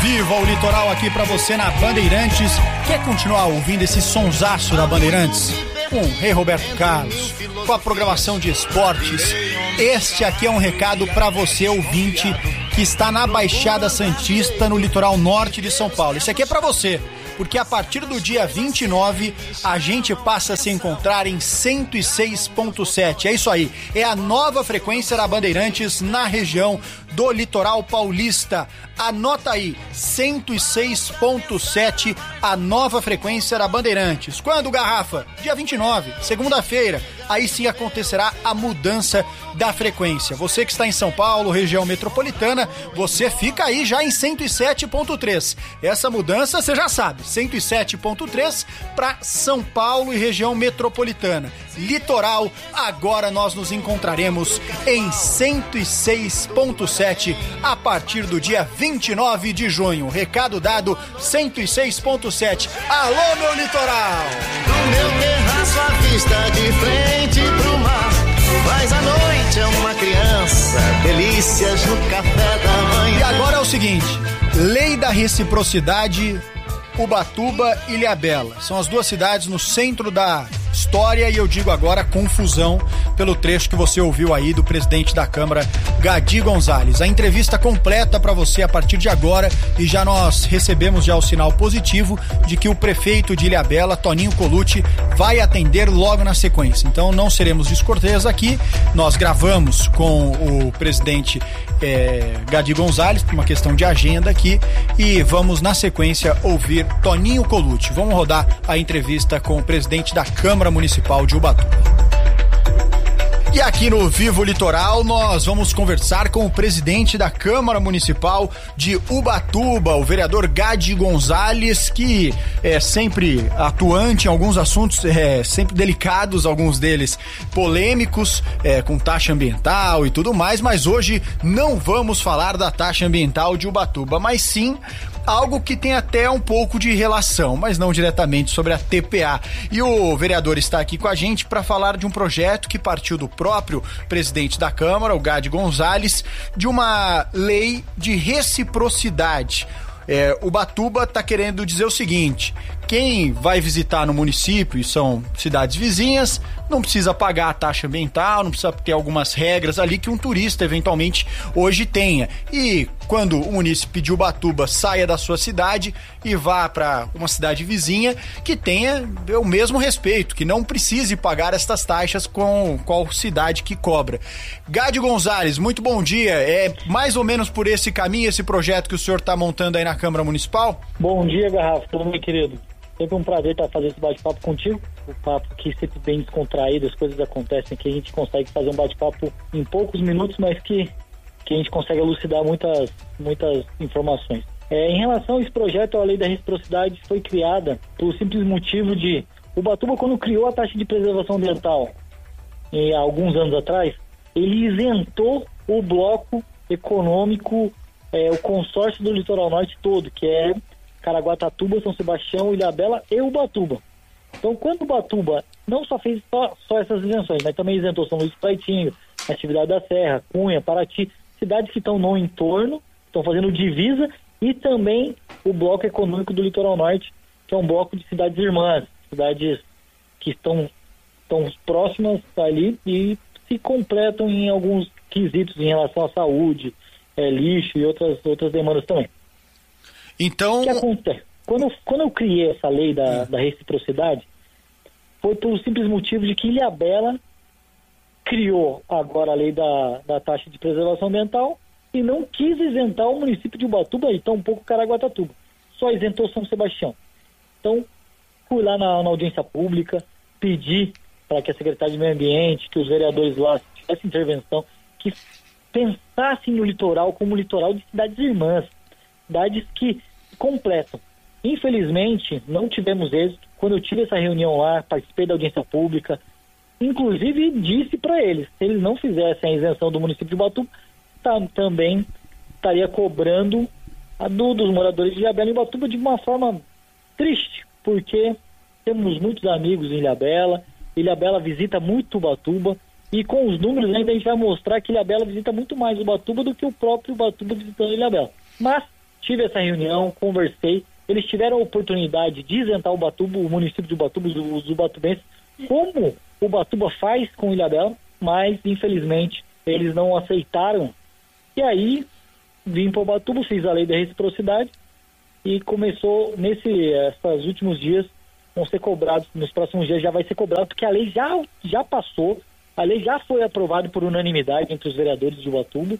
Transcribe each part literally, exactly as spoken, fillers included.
Viva o Litoral aqui pra você na Bandeirantes. Quer continuar ouvindo esse sonsaço da Bandeirantes? Com o Rei Roberto Carlos, com a programação de esportes. Este aqui é um recado pra você, ouvinte, que está na Baixada Santista, no litoral norte de São Paulo. Esse aqui é pra você, porque a partir do dia vinte e nove a gente passa a se encontrar em cento e seis ponto sete. É isso aí, é a nova frequência da Bandeirantes na região do litoral paulista. Anota aí, cento e seis ponto sete, a nova frequência da Bandeirantes. Quando, Garrafa? Dia vinte e nove, segunda-feira. Aí sim acontecerá a mudança da frequência. Você que está em São Paulo, região metropolitana, você fica aí já em cento e sete ponto três. Essa mudança você já sabe, cento e sete ponto três para São Paulo e região metropolitana. Litoral, agora nós nos encontraremos em cento e seis ponto sete a partir do dia vinte e nove de junho. Recado dado, cento e seis ponto sete. Alô, meu litoral! Do meu terraço a vista de frente pro mar, mas a noite é uma criança, delícias no café da manhã. E agora é o seguinte, lei da reciprocidade, Ubatuba e Ilhabela. São as duas cidades no centro da história e eu digo agora confusão pelo trecho que você ouviu aí do presidente da Câmara, Gadi Gonzalez. A entrevista completa para você a partir de agora e já nós recebemos já o sinal positivo de que o prefeito de Ilhabela, Toninho Colucci, vai atender logo na sequência. Então não seremos descortês aqui, nós gravamos com o presidente é, Gadi Gonzalez por uma questão de agenda aqui e vamos na sequência ouvir Toninho Colucci. Vamos rodar a entrevista com o presidente da Câmara Municipal de Ubatuba. E aqui no Vivo Litoral nós vamos conversar com o presidente da Câmara Municipal de Ubatuba, o vereador Gadi Gonzalez, que é sempre atuante em alguns assuntos é, sempre delicados, alguns deles polêmicos, é, com taxa ambiental e tudo mais, mas hoje não vamos falar da taxa ambiental de Ubatuba, mas sim algo que tem até um pouco de relação, mas não diretamente sobre a T P A. E o vereador está aqui com a gente para falar de um projeto que partiu do próprio presidente da Câmara, o Gadi Gonzalez, de uma lei de reciprocidade. É, Ubatuba está querendo dizer o seguinte: quem vai visitar no município, e são cidades vizinhas, não precisa pagar a taxa ambiental, não precisa ter algumas regras ali que um turista eventualmente hoje tenha. E quando o município de Ubatuba saia da sua cidade e vá para uma cidade vizinha, que tenha o mesmo respeito, que não precise pagar estas taxas com qual cidade que cobra. Gadi Gonzalez, muito bom dia. É mais ou menos por esse caminho, esse projeto que o senhor está montando aí na Câmara Municipal? Bom dia, Garrafa, tudo bem, querido? Sempre um prazer estar fazendo esse bate-papo contigo, o papo que sempre bem descontraído, as coisas acontecem que a gente consegue fazer um bate-papo em poucos minutos, mas que, que a gente consegue elucidar muitas, muitas informações. É, em relação a esse projeto, a Lei da Reciprocidade foi criada pelo simples motivo de Ubatuba, quando criou a taxa de preservação ambiental, em, há alguns anos atrás, ele isentou o bloco econômico, é, o consórcio do Litoral Norte todo, que é Caraguatatuba, São Sebastião, Ilhabela e Ubatuba. Então, quando Ubatuba não só fez só, só essas isenções, mas também isentou São Luís do Paitinho, Atividade da Serra, Cunha, Paraty, cidades que estão no entorno, estão fazendo divisa, e também o bloco econômico do Litoral Norte, que é um bloco de cidades irmãs, cidades que estão, estão próximas ali e se completam em alguns quesitos em relação à saúde, é, lixo e outras, outras demandas também. Então... O que acontece? Quando, quando eu criei essa lei da, da reciprocidade, foi pelo simples motivo de que Ilhabela criou agora a lei da, da taxa de preservação ambiental e não quis isentar o município de Ubatuba e tampouco Caraguatatuba. Só isentou São Sebastião. Então, fui lá na, na audiência pública, pedi para que a Secretaria de Meio Ambiente, que os vereadores lá tivessem intervenção, que pensassem no litoral como litoral de cidades irmãs, cidades que completam. Infelizmente, não tivemos êxito. Quando eu tive essa reunião lá, participei da audiência pública, inclusive disse para eles, se eles não fizessem a isenção do município de Ubatuba, tá, também estaria cobrando a do, dos moradores de Ilhabela e Ubatuba de uma forma triste, porque temos muitos amigos em Ilhabela, Ilhabela visita muito Ubatuba, e com os números ainda a gente vai mostrar que Ilhabela visita muito mais Ubatuba do que o próprio Ubatuba visitando Ilhabela. Mas tive essa reunião, conversei, eles tiveram a oportunidade de isentar o Ubatuba, o município de Ubatuba, os ubatubenses, como o Ubatuba faz com Ilhabela, mas infelizmente eles não aceitaram. E aí vim para o Ubatuba, fiz a lei da reciprocidade e começou nesse esses últimos dias, vão ser cobrados, nos próximos dias já vai ser cobrado, porque a lei já, já passou, a lei já foi aprovada por unanimidade entre os vereadores de Ubatuba.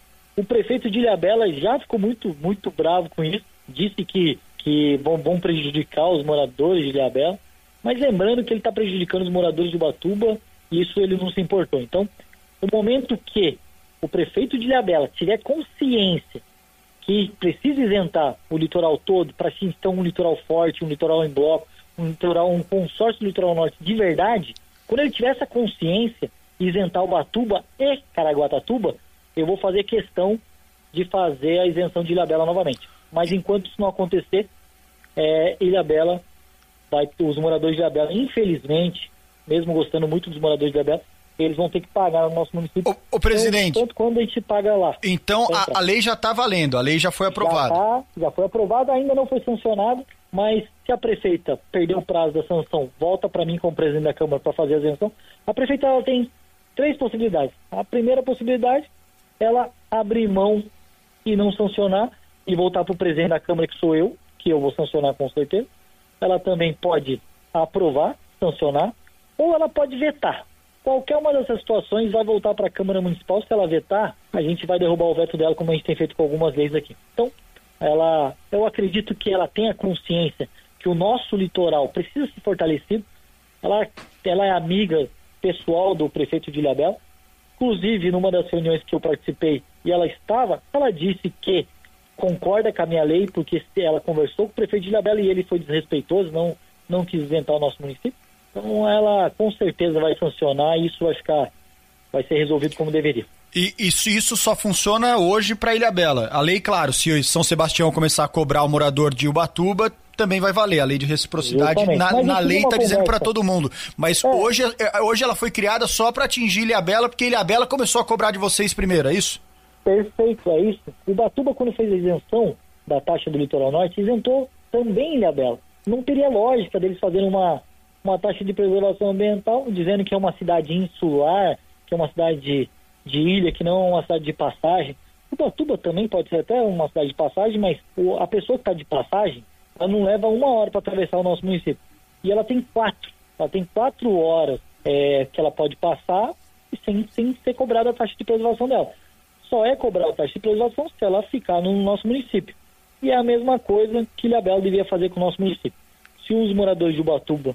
O prefeito de Ilhabela já ficou muito, muito bravo com isso, disse que, que vão, vão prejudicar os moradores de Ilhabela, mas lembrando que ele está prejudicando os moradores de Ubatuba, e isso ele não se importou. Então, no momento que o prefeito de Ilhabela tiver consciência que precisa isentar o litoral todo para se então um litoral forte, um litoral em bloco, um litoral, um consórcio do litoral norte de verdade, quando ele tiver essa consciência, isentar Ubatuba e Caraguatatuba, eu vou fazer questão de fazer a isenção de Ilhabela novamente. Mas enquanto isso não acontecer, é, Ilhabela, vai, os moradores de Ilhabela, infelizmente, mesmo gostando muito dos moradores de Ilhabela, eles vão ter que pagar no nosso município. O, o presidente. Tanto quando a gente paga lá. Então a, a lei já está valendo, a lei já foi aprovada. Já, tá, já foi aprovada, ainda não foi sancionada, mas se a prefeita perder o prazo da sanção, volta para mim como presidente da Câmara para fazer a isenção, a prefeita ela tem três possibilidades. A primeira possibilidade, ela abrir mão e não sancionar e voltar para o presidente da Câmara, que sou eu, que eu vou sancionar com certeza. Ela também pode aprovar, sancionar, ou ela pode vetar. Qualquer uma dessas situações vai voltar para a Câmara Municipal. Se ela vetar, a gente vai derrubar o veto dela, como a gente tem feito com algumas leis aqui. Então, ela, eu acredito que ela tenha consciência que o nosso litoral precisa ser fortalecido. Ela, ela é amiga pessoal do prefeito de Ilhabela. Inclusive, numa das reuniões que eu participei e ela estava, ela disse que concorda com a minha lei, porque ela conversou com o prefeito de Ilhabela e ele foi desrespeitoso, não, não quis isentar o nosso município. Então ela com certeza vai sancionar e isso vai ficar, vai ser resolvido como deveria. E isso, isso só funciona hoje para Ilhabela. A lei, claro, se São Sebastião começar a cobrar o morador de Ubatuba, também vai valer. A lei de reciprocidade na, na lei está dizendo para todo mundo. Mas é. hoje, hoje ela foi criada só para atingir Ilhabela, porque Ilhabela começou a cobrar de vocês primeiro, é isso? Perfeito, é isso. Ubatuba, quando fez a isenção da taxa do litoral norte, isentou também Ilhabela. Não teria lógica deles fazerem uma uma taxa de preservação ambiental, dizendo que é uma cidade insular, que é uma cidade de, de ilha, que não é uma cidade de passagem. Ubatuba também pode ser até uma cidade de passagem, mas o, a pessoa que está de passagem, ela não leva uma hora para atravessar o nosso município. E ela tem quatro. Ela tem quatro horas é, que ela pode passar sem, sem ser cobrada a taxa de preservação dela. Só é cobrada a taxa de preservação se ela ficar no nosso município. E é a mesma coisa que Ilhabela devia fazer com o nosso município. Se os moradores de Ubatuba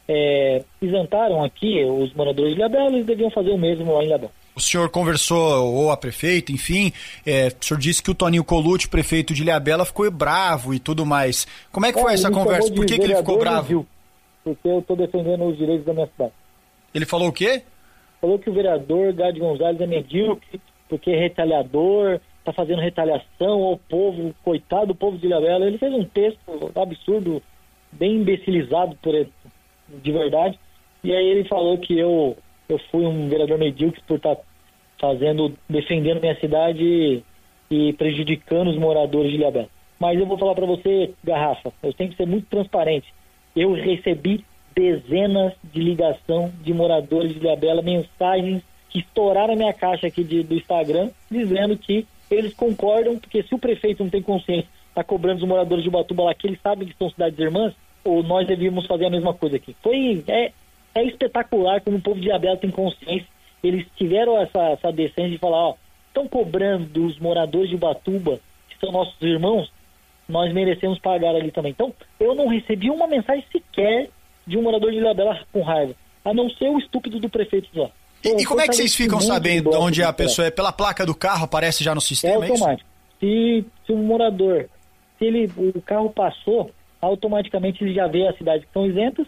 É, isentaram aqui os moradores de Ilhabela, eles deviam fazer o mesmo lá em Ilhabela. O senhor conversou, ou a prefeita, enfim, é, o senhor disse que o Toninho Colucci, prefeito de Ilhabela, ficou bravo e tudo mais. Como é que é, foi essa conversa? Por que, que ele ficou bravo? Viu, porque eu estou defendendo os direitos da minha cidade. Ele falou o quê? Falou que o vereador Gade Gonzalez é medíocre, porque é retaliador, está fazendo retaliação ao povo, coitado do povo de Ilhabela. Ele fez um texto absurdo, bem imbecilizado por ele. De verdade, e aí ele falou que eu, eu fui um vereador medíocre por estar tá fazendo, defendendo minha cidade e, e prejudicando os moradores de Ilhabela. Mas eu vou falar para você, Garrafa, eu tenho que ser muito transparente. Eu recebi dezenas de ligação de moradores de Ilhabela, mensagens que estouraram a minha caixa aqui de, do Instagram, dizendo que eles concordam, porque se o prefeito não tem consciência, está cobrando os moradores de Ubatuba lá, que eles sabem que são cidades irmãs, ou nós devíamos fazer a mesma coisa aqui. Foi, é, é espetacular como o povo de Ilhabela tem consciência. Eles tiveram essa, essa decência de falar, ó, estão cobrando dos moradores de Ubatuba, que são nossos irmãos, nós merecemos pagar ali também. Então, eu não recebi uma mensagem sequer de um morador de Ilhabela com raiva, a não ser o estúpido do prefeito de lá. E, e como é que vocês ficam sabendo de onde a pessoa é? Pela placa do carro, aparece já no sistema? É automático. É se, se um morador, se ele, o carro passou, automaticamente ele já vê as cidades que estão isentas,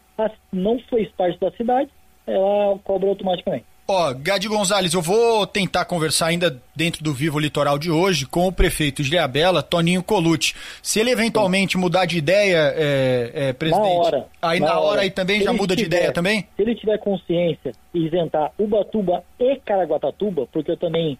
não fez parte da cidade, ela cobra automaticamente. Ó, Gade Gonzalez, eu vou tentar conversar ainda dentro do Vivo Litoral de hoje com o prefeito de Ilhabela, Toninho Colucci. Se ele eventualmente Sim. mudar de ideia, é, é, presidente, na hora, aí na, na hora, hora aí também já muda tiver, de ideia também? Se ele tiver consciência e isentar Ubatuba e Caraguatatuba, porque eu também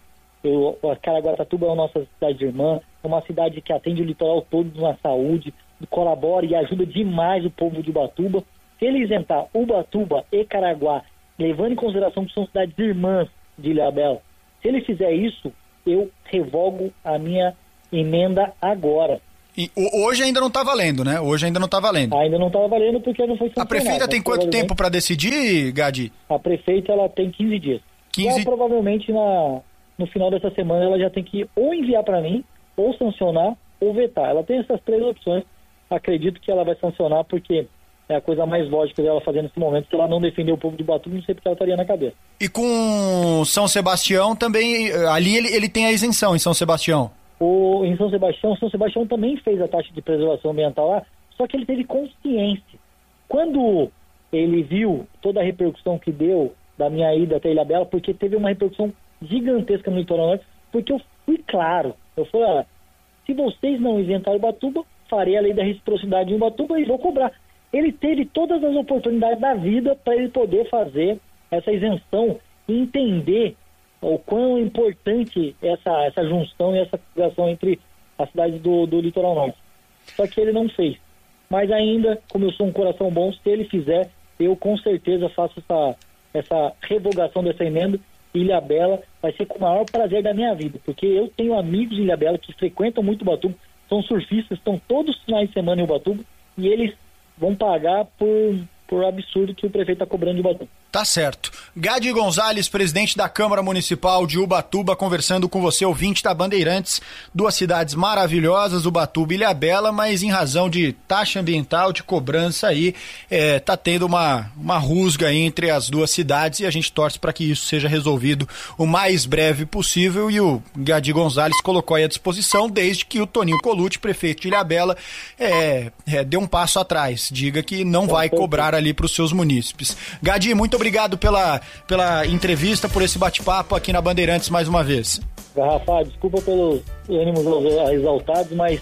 Eu, a Caraguatatuba é a nossa cidade irmã, é uma cidade que atende o litoral todo na saúde, colabora e ajuda demais o povo de Ubatuba. Se ele isentar Ubatuba e Caraguá, levando em consideração que são cidades irmãs de Ilhabela, se ele fizer isso, eu revogo a minha emenda agora. E hoje ainda não está valendo, né? Hoje ainda não está valendo. Ainda não está valendo porque não foi sancionado. A prefeita tem quanto tempo para decidir, Gadi? A prefeita ela tem quinze dias. quinze... E provavelmente na, no final dessa semana ela já tem que ou enviar para mim, ou sancionar, ou vetar. Ela tem essas três opções. Acredito que ela vai sancionar porque é a coisa mais lógica dela fazer nesse momento. Se ela não defender o povo de Ubatuba, não sei porque ela estaria na cabeça. E com São Sebastião também, ali ele, ele tem a isenção em São Sebastião. O, em São Sebastião, São Sebastião também fez a taxa de preservação ambiental lá, só que ele teve consciência. Quando ele viu toda a repercussão que deu da minha ida até Ilhabela, porque teve uma repercussão gigantesca no litoral norte, porque eu fui claro. Eu falei, ah, se vocês não isentarem Ubatuba, farei a lei da reciprocidade em Ubatuba e vou cobrar. Ele teve todas as oportunidades da vida para ele poder fazer essa isenção e entender o quão importante essa, essa junção e essa ligação entre as cidades do, do litoral norte. Só que ele não fez. Mas ainda, como eu sou um coração bom, se ele fizer, eu com certeza faço essa, essa revogação dessa emenda. Ilhabela vai ser com o maior prazer da minha vida, porque eu tenho amigos em Ilhabela que frequentam muito Ubatuba, são surfistas, estão todos os finais de semana em Ubatuba, e eles vão pagar por, por absurdo que o prefeito está cobrando de Ubatuba. Tá certo. Gadi Gonzalez, presidente da Câmara Municipal de Ubatuba, conversando com você, ouvinte da Bandeirantes, duas cidades maravilhosas, Ubatuba e Ilhabela, mas em razão de taxa ambiental, de cobrança aí, é, tá tendo uma, uma rusga aí entre as duas cidades e a gente torce para que isso seja resolvido o mais breve possível e o Gadi Gonzalez colocou aí à disposição, desde que o Toninho Colucci, prefeito de Ilhabela, é, é, deu um passo atrás, diga que não vai cobrar ali para os seus munícipes. Gadi, muito obrigado. Obrigado pela, pela entrevista, por esse bate-papo aqui na Bandeirantes mais uma vez. Rafa, desculpa pelos ânimos exaltados, mas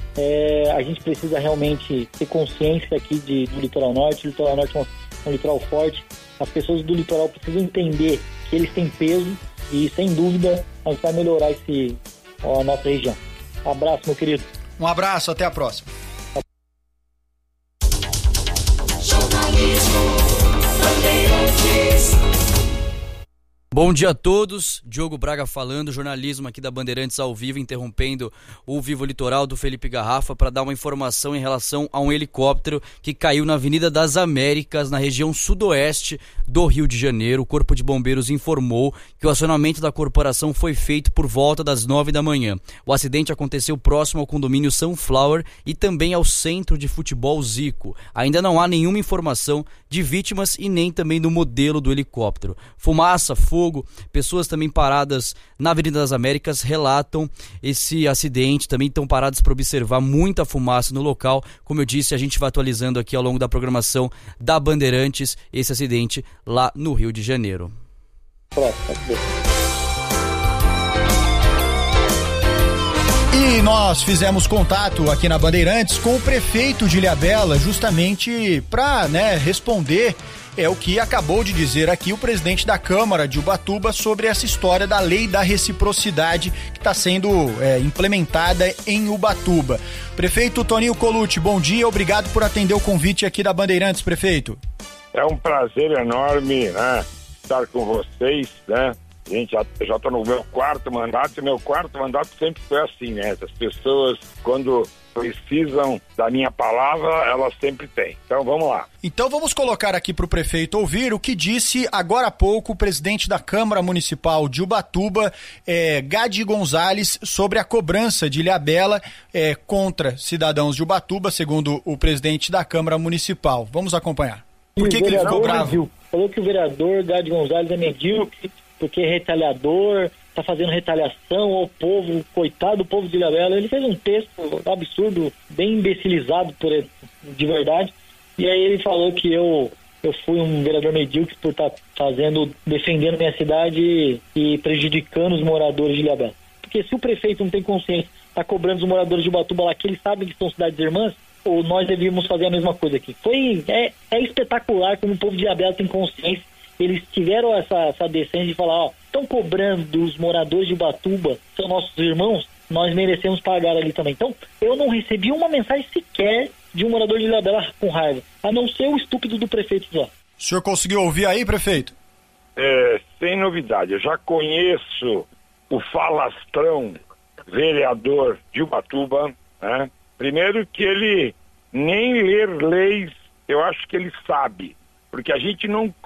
é, a gente precisa realmente ter consciência aqui de, do litoral norte. O litoral norte é um, um litoral forte. As pessoas do litoral precisam entender que eles têm peso e, sem dúvida, a gente vai melhorar esse, a nossa região. Um abraço, meu querido. Um abraço, até a próxima. Bom dia a todos, Diogo Braga falando, jornalismo aqui da Bandeirantes ao vivo, interrompendo o Vivo Litoral do Felipe Garrafa para dar uma informação em relação a um helicóptero que caiu na Avenida das Américas, na região sudoeste do Rio de Janeiro. O Corpo de Bombeiros informou que o acionamento da corporação foi feito por volta das nove da manhã. O acidente aconteceu próximo ao condomínio Sunflower e também ao Centro de Futebol Zico. Ainda não há nenhuma informação de vítimas e nem também do modelo do helicóptero. Fumaça, fogo, pessoas também paradas na Avenida das Américas relatam esse acidente, também estão paradas para observar muita fumaça no local. Como eu disse, a gente vai atualizando aqui ao longo da programação da Bandeirantes esse acidente lá no Rio de Janeiro. E nós fizemos contato aqui na Bandeirantes com o prefeito de Ilhabela, justamente para, né, responder é o que acabou de dizer aqui o presidente da Câmara de Ubatuba sobre essa história da lei da reciprocidade que está sendo é, implementada em Ubatuba. Prefeito Toninho Colucci, bom dia, obrigado por atender o convite aqui da Bandeirantes, prefeito. É um prazer enorme, né, estar com vocês, né? Gente, já, já tô no meu quarto mandato e meu quarto mandato sempre foi assim, né? As pessoas, quando precisam da minha palavra, elas sempre têm. Então vamos lá. Então vamos colocar aqui para o prefeito ouvir o que disse agora há pouco o presidente da Câmara Municipal de Ubatuba, é, Gadi Gonzalez, sobre a cobrança de Ilhabela é, contra cidadãos de Ubatuba, segundo o presidente da Câmara Municipal. Vamos acompanhar. Por que, que ele ficou bravo? Falou que o vereador Gadi Gonzalez é medíocre, porque é retaliador, tá fazendo retaliação ao povo, coitado do povo de Ilhabela. Ele fez um texto absurdo, bem imbecilizado por ele, de verdade, e aí ele falou que eu, eu fui um vereador medíocre por estar tá fazendo, defendendo minha cidade e prejudicando os moradores de Ilhabela. Porque se o prefeito não tem consciência, tá cobrando os moradores de Ubatuba lá, que eles sabem que são cidades irmãs, ou nós devíamos fazer a mesma coisa aqui. Foi, é, é espetacular como o povo de Ilhabela tem consciência. Eles tiveram essa, essa decência de falar, ó, estão cobrando dos moradores de Ubatuba, são nossos irmãos, nós merecemos pagar ali também. Então, eu não recebi uma mensagem sequer de um morador de Ilhabela com raiva, a não ser o estúpido do prefeito lá. O senhor conseguiu ouvir aí, prefeito? É, sem novidade, eu já conheço o falastrão vereador de Ubatuba, né? Primeiro que ele nem ler leis, eu acho que ele sabe, porque a gente não